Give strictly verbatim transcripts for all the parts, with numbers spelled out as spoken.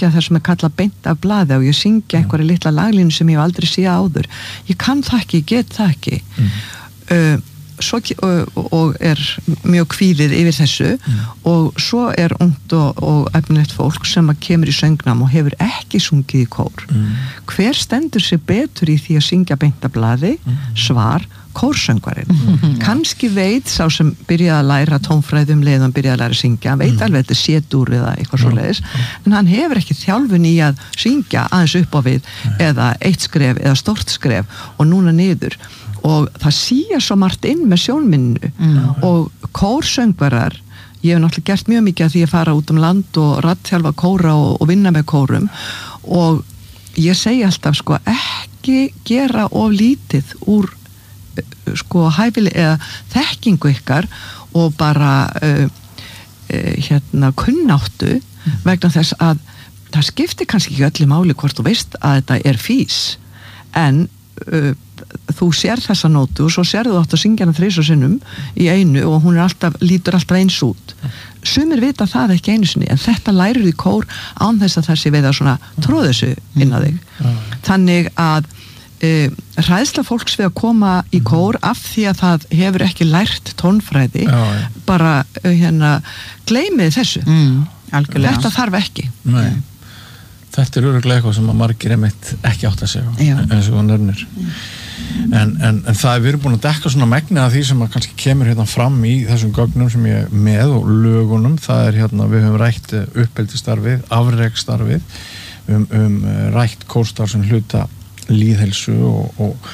syngja það sem er kallað beint af blaði og ég syngja einhverja litla laglínu sem ég hef aldrei séð áður. Ég kann það ekki, ég get það ekki. Mm. Uh, svo, og, og er mjög kvíðið yfir þessu mm. og svo er ungt og, og efnilegt fólk sem að kemur í söngnám og hefur ekki sungið í kór. Mm. Hver stendur sig betur í því að syngja beint af blaði? Mm. Svar, kórsöngvarinn. Mm-hmm. Kannski veit sá sem byrjaði að læra tónfræði um leið og hann byrjaði að læra að syngja, hann veit mm. alveg þetta sétur eða eitthvað mm. svoleiðis, en hann hefur ekki þjálfun í að syngja aðeins upp á við mm. eða eitt skref eða stórt skref og núna niður og það síja svo margt inn með sjónminnu mm. og kórsöngvarar, ég hef náttúrulega gert mjög mikið að því að fara út um land og raddþjálfa kóra og, og vinna með kórum og ég segi alltaf sko ekki gera of lítið úr sko hæfileg eða þekkingu ykkar og bara uh, uh, hérna kunnáttu mm. vegna þess að það skiptir kannski ekki öllu máli hvort þú veist að þetta er fís en uh, þú sér þessa nótu og svo sérðu þú átt að syngja hana þrisvar sinnum í einu og hún er alltaf, lítur alltaf eins út sumir vita það ekki einu sinni en þetta lærir í kór án þess að þessi veið að svona tróða þessu inn að þig mm. þannig að Uh, hræðsla fólks við að koma í kór af því að það hefur ekki lært tónfræði já, já. bara uh, hérna gleymið þessu mm, þetta þarf ekki Nei. Þetta er örugglega eitthvað sem að margir einmitt ekki átt að segja eins og nefnir mm. en, en, en það er við erum búin að dekka svona megnið af því sem að kannski kemur hérna fram í þessum gögnum sem ég er með og lögunum, það er hérna við höfum rætt uppeldisstarfið, afreksstarfið um, um rætt kórstarf sem hluta líðhelsu og, og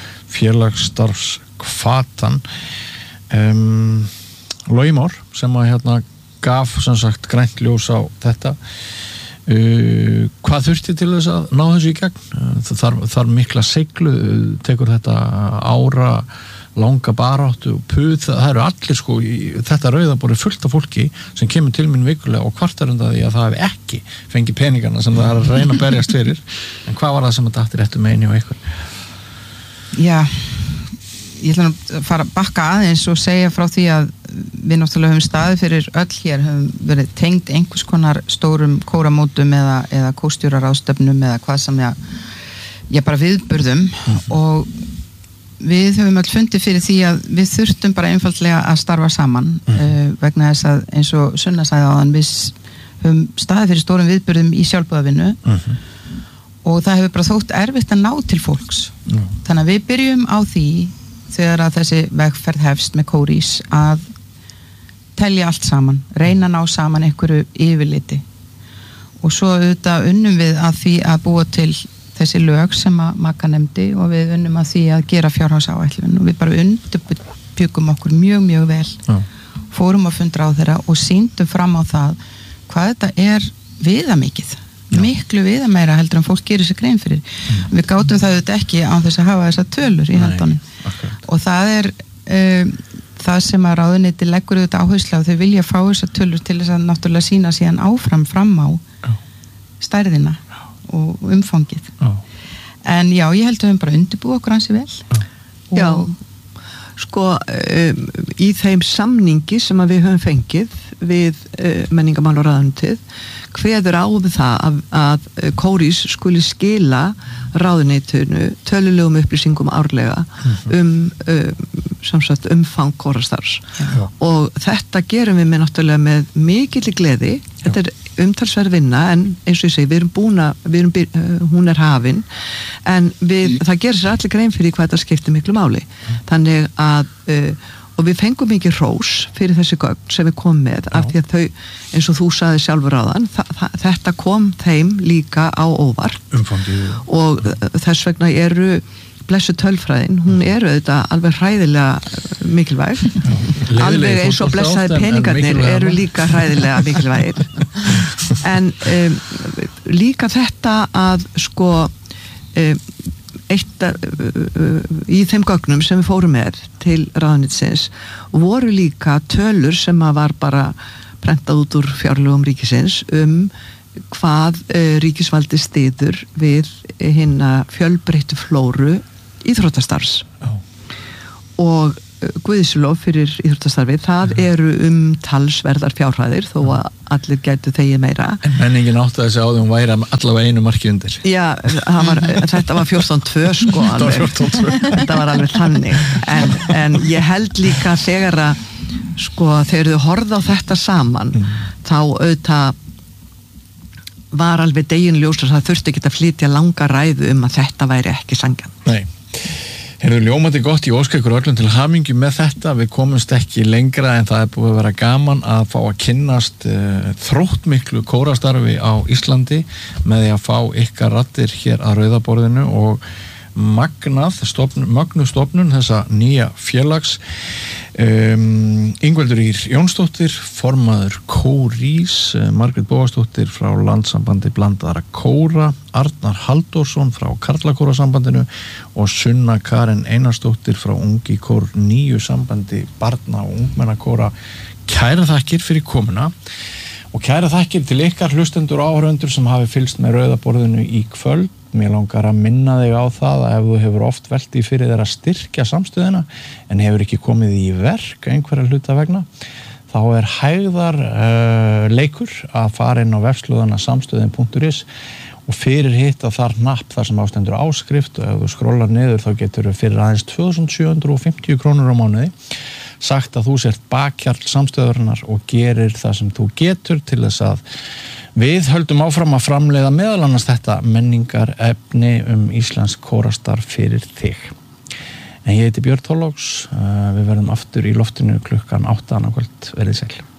félagsstarfskvatan um, Logi Már sem að hérna gaf sem sagt grænt ljós á þetta uh, hvað þurfti til þess að ná þessu í gegn? Það þarf, þarf mikla seiglu, tekur þetta ára langa baráttu og puð, það eru allir sko í þetta rauðabóri fullt af fólki sem kemur til mín vikulega og kvartar undan því að það hef ekki fengið peningana sem það er að reyna að berjast fyrir en hvað var það sem að dætti réttu meini og ykkur? Já ég ætla að fara að bakka aðeins og segja frá því að við náttúrulega höfum staðið fyrir öll hér, höfum verið tengd einhvers konar stórum kóramótum eða, eða kórstjóraráðstöfnum eða hvað sem ég, ég bara viðburðum mm-hmm. og við höfum öll fundið fyrir því að við þurftum bara einfaldlega að starfa saman mm. uh, vegna þess að eins og Sunna sagði áðan við höfum staðið fyrir stórum viðburðum í sjálfboðavinnu mm-hmm. og það hefur bara þótt erfitt að ná til fólks mm. þannig að við byrjum á því þegar að þessi vegferð hefst með kórís að telja allt saman, reyna að ná saman einhverju yfirliti og svo auðvitað unnum við að því að búa til þessi lög sem að Magga nefndi og við unnum að því að gera fjárhagsáætlun og við bara undirbjuggum okkur mjög mjög vel ja. Fórum að fundra á þeirra og sýndum fram á það hvað þetta er viðamikið ja. Miklu viðameira heldur en fólk gerir sér grein fyrir mm. við gátum það auðvitað ekki án þess að hafa þessar tölur í höndunum okay. og það er um, það sem að ráðuneyti leggur auðvitað áherslu á þau vilja fá þessar tölur til þess að náttúrulega sína síðan áfram fram á ja. Stærðina og umfangið oh. en já, ég held að við bara undirbúa okkur hansi vel oh. Já, sko um, í þeim samningi sem að við höfum fengið við uh, menningamál og ráðuneytið kveður á við það að, að kórís skuli skila ráðuneytinu tölulegum upplýsingum árlega mm-hmm. um uh, samsagt umfang kórastarfs ja. Og þetta gerum við með náttúrulega með mikilli gleði þetta er umtalsverð vinna en eins og ég segi við erum búin að við erum, uh, hún er hafin en við, mm. það gerir sér allir grein fyrir hvað þetta skiptir miklu máli mm. þannig að uh, og við fengum mikið hrós fyrir þessi gögn sem við komum með Já. Af því að þau, eins og þú sagði sjálfur áðan þa þa þetta kom þeim líka á óvart Umfangið. Og þess vegna eru blessu tölfræðin, hún eru auðvitað alveg hræðilega mikilvæg alveg eins og blessaði peningarnir eru líka hræðilega mikilvægir en um, líka þetta að sko um, eitt uh, uh, í þeim gögnum sem við fórum með til ráðuneytisins voru líka tölur sem að var bara prentað út úr fjárlögum ríkisins um hvað uh, ríkisvaldi styður við hinna fjölbreyttu flóru íþróttastarfs oh. og uh, guðislof fyrir íþróttastarfi það yeah. eru um talsverðar fjárhæðir þó að allir gætu þegið meira. En menningin átti að þessi á því hún væri allavega einu marki undir. Já, var, þetta var fjórtán tvö sko alveg. Þetta var alveg þannig. En, en ég held líka þegar að sko þegar þau horfðu á þetta saman mm. þá auðvitað var alveg deginljós að það þurfti ekki að flytja langa ræðu um að þetta væri ekki sanngjarnt. Nei. Heyrðu, ljómandi gott, ég óska ykkur öllum til hamingju með þetta, við komumst ekki lengra en það er búið að vera gaman að fá að kynnast uh, þróttmiklu kórastarfi á Íslandi með því að fá ykkar raddir hér að rauðaborðinu og magnað, stofn, magnu stofnun þessa nýja félags. Um, Ingveldur Ýr Jónsdóttir, formaður Kórís, Margrét Bóasdóttir frá Landssambandi blandaðra kóra, Arnar Halldórsson frá Karlakórasambandinu og Sunna Karen Einarsdóttir frá Ungi Kór níu sambandi barna og ungmennakóra. Kæra þakkir fyrir komuna og kæra þakkir til ykkar hlustendur og áhorfendur sem hafi fylgst með rauðaborðinu í kvöld. Mér langar að minna þig á það að ef þú hefur oft velt í fyrir þér að styrkja samstöðina en hefur ekki komið í verk einhverja hluta vegna, þá er hægðar uh, leikur að fara inn á vefslóðana samstöðin punktur is og fyrir hitt að þar hnapp þar sem ástendur áskrift og ef þú skrollar niður þá getur fyrir aðeins tvö þúsund sjö hundruð fimmtíu krónur á mánuði sagt að þú sért bakhjarl samstöðurinnar og gerir það sem þú getur til þess að við höldum áfram að framleiða meðal annars þetta menningar efni um íslensk kórastarf fyrir þig. En ég heiti Björn Þorláks, við verðum aftur í loftinu klukkan átta annað kvöld, verið sæl.